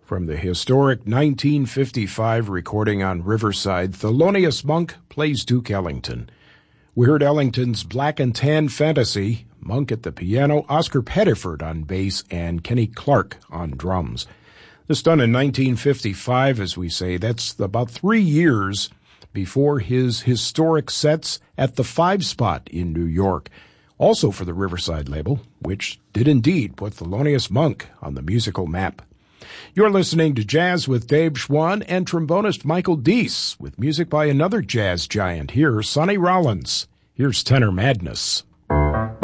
From the historic 1955 recording on Riverside, Thelonious Monk plays Duke Ellington. We heard Ellington's Black and Tan Fantasy, Monk at the piano, Oscar Pettiford on bass, and Kenny Clark on drums. This done in 1955, as we say. That's about 3 years before his historic sets at the Five Spot in New York, also for the Riverside label, which did indeed put Thelonious Monk on the musical map. You're listening to Jazz with Dave Schwann and trombonist Michael Deese, with music by another jazz giant here, Sonny Rollins. Here's Tenor Madness.